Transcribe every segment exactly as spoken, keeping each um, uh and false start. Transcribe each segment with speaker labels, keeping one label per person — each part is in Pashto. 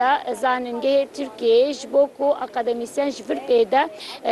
Speaker 1: زانینگه ترکیه جبو کو اکادمیسین جفر پیدا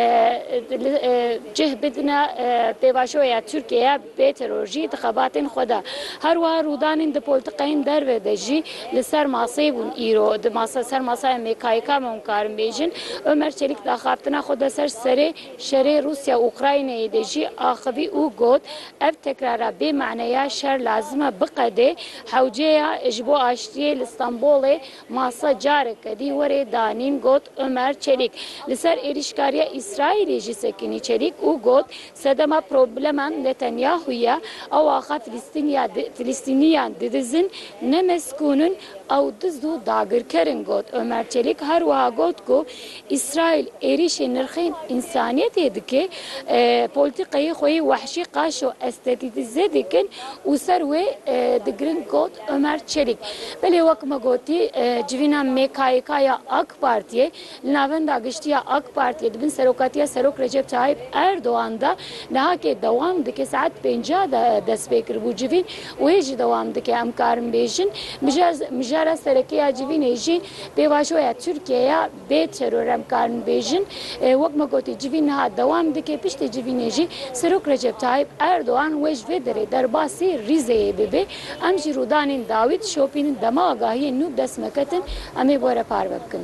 Speaker 1: جه بدنا پیواشویا ترکیه به تروریجی انتخابات خدا هر وار رودان د پولتقین در و دجی لسر ماسه بون ایرو د ماسه سر ماسه میکایکا منکارم بیجن عمر چلیک دا خاطنا خدا سر سر شر روسیا اوکراینه دجی آخوی او گود اف تکرارا به معنی شر لازمه بقده حوجه جبو آشتی استانبول ماسه جاره کدی وره دانین گوت عمر چلیک لسر ایرشکاریا اسرائیلی جی سکنی چلیک او گوت سدما پروبلمان نتانیاهویا او آخا فلسطینیان دیدزن نمسکونن او دزدو داگر کرن گوت عمر چلیک هر وها گوت کو اسرائیل ایریش نرخین انسانیت دکه پولتیقی خوی وحشی قاشو استتیزه دکن و سر و دگرن گوت عمر چلیک بله وکم گوتی جوینا میکایکایا اک پارتیه لناوند آگشتیا اک پارتیه دبن سروکاتیا سروک رجب طایب اردوان دا نها که دوام دکه ساعت پنجاه دست بکر بو جوین ویج دوام دکه امکارم بیشن مجارا سرکیا جوین ایجین بیواشویا ترکیه به ترور امکارم بیشن وکم گوتی جوین نها دوام دکه پشت جوین ایجی سروک رجب طایب اردوان ویج ودره در باسی ریزه ببه امجی رودانین داوید شوپین دماغاهی نوب دست مکتن امی بوره پار بکن.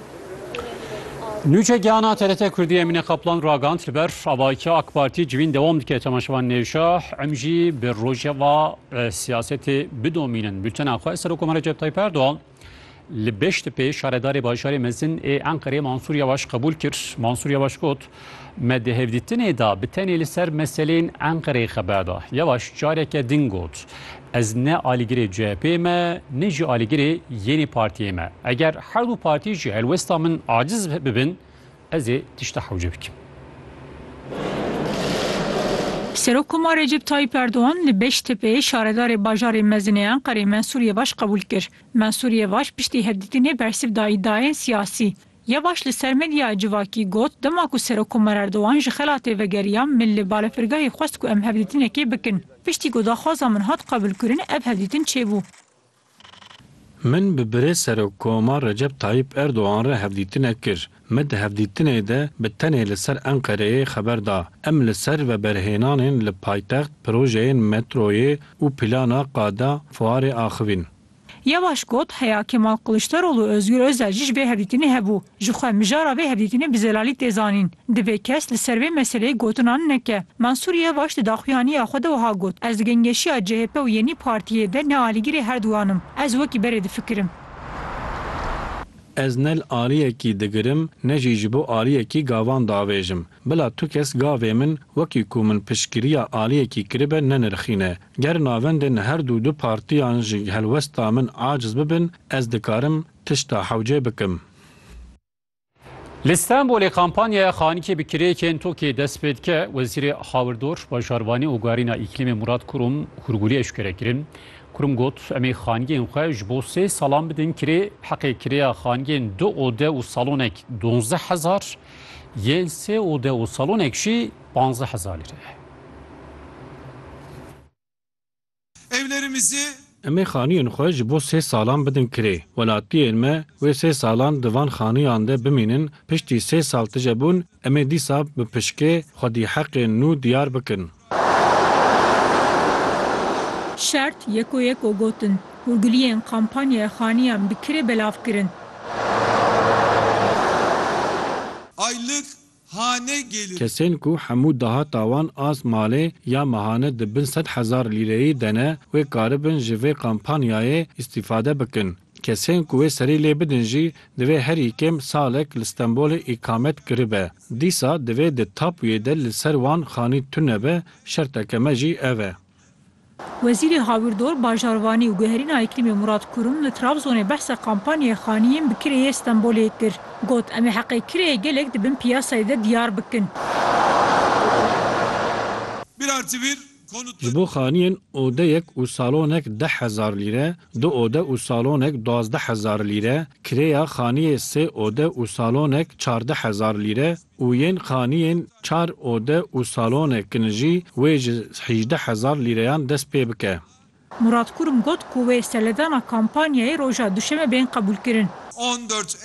Speaker 2: Nüçe gana T R T Kürdiye Emine Kaplan Ragant liber avaki AK Parti civin devam dike temaşvan nevşah emji bir rojava siyaseti bidominin bülten akwa eser hükümet Recep Tayyip Erdoğan li Beştepe şaredari başarı mezin e Ankara Mansur Yavaş kabul kir Mansur Yavaş got med hevdittin eda biteneli ser meseleyin Ankara'yı haberde Yavaş careke dingot ez ne aligiri C H P me ne ji aligiri yeni partiye me eğer her du parti ji elvestamın aciz bibin ezi tişte havcı bikim.
Speaker 3: Serokoma Recep Tayyip Erdoğan li Beştepe'ye şaredarê bajarê mezinê Ankara'yê Mansur Yavaş kabul kir. Mansur Yavaş piştî hevdîtinê bersiv da îdayên siyasî. Yavaş li ser medya civakî got dema ku Serokoma Erdoğan ji xelatê vegeriyan min li balafirgehê xwest ku em hevdîtinekê bikin. Piştî ku daxwaza min hat qabul kirin ev hevdîtin çêbû.
Speaker 4: Min bi birê Serokoma Recep Tayyip Erdoğan re hevdîtinek kir. Me di hevdîtinê de bi tenê li ser Enqereyê xeber da. Em li ser veberhênanên li paytext projeyên metroyê û plana qada fuarê axivîn.
Speaker 3: Yavaş got heya Kemal Kılıçdaroğlu Özgür Özel ji vê hevdîtinê hebû. Ji xwe mijara vê hevdîtinê bi zelalî tê zanîn. Di vê kes li ser vê meseleyê gotinan neke. Mansur Yavaş di daxuyaniya xwe de wiha got. Ez di gengeşiya C H P û Yeni Partiyê de ne alîgirê her duanim. Ez wekî berê difikirim.
Speaker 4: Ez nel aliyekî digirim, ne jî ji bo aliyekî gavan davêjim. Bila tu kes gavê min wekî ku min piştgiriya aliyekî kiribe nenirxîne. Ger navendên her du du partiyan ji helwesta min aciz bibin, ez dikarim tişta hewcê bikim.
Speaker 2: Li Stenbolê kampanyaya xanîkê bi kirêyekên Tokê dest pê dike Wezîrê Hawirdor, Bajarvanî û Garîna Îklîmê Murat Kurum hûrgulî eşkere kirin. Kurum got em ê xanîgên xwe ji bo sê salan bidin kirê heqê kirêya xanîgên du ode û salonek donzdeh hezar yên sê ode û salonek jî panzdeh hezar lîre.
Speaker 5: Evlerimizi
Speaker 4: Em ê xaniyên xwe ji bo sê salan bidin kirê. Welatiyên me wê sê salan di van xaniyan de bimînin piştî sê sal tije bûn em ê dîsa bi pişkê xwedî heqên nû diyar bikin.
Speaker 3: Şert yeko yeko gotin. Hûrguliyên kampanyaya xaniyan bi kirê belav kirin.
Speaker 5: aylık hane gelir.
Speaker 4: Kesên ku hemû dahata wan az malê ya mehane di bin sed hezar lîreyî dene wê karibin ji vê kampanyayê îstîfade bikin. Kesên ku wê serî lê bidin jî divê herî kêm salek li Stenbolê îkamet kiribe. Dîsa divê di tapûyê de li ser wan xanî tune be, şerteke me jî ev e.
Speaker 3: Wezîrê Hawirdor, Bajarvanî û Guherîna Îklîmê Murat Kurum li Trabzonê behsa kampanyaya xaniyên bi kirêyê Stenbolê kir. Got em ê heqê kirêyê gelek dibin piyasayê de diyar bikin.
Speaker 5: Bir artı bir
Speaker 4: Ji bo xaniyên odeyek û salonek deh hezar lîre, du ode û salonek duwazdeh hezar lîre, kirêya xaniyê sê ode û salonek çardeh hezar lîre û yên xaniyên çar ode û salonekin jî wê ji hîjdeh hezar lîreyan dest pê bike.
Speaker 3: Murat Kurum got ku wê seledana kampanyayê roja duşeme bên qebûl kirin.
Speaker 5: on dört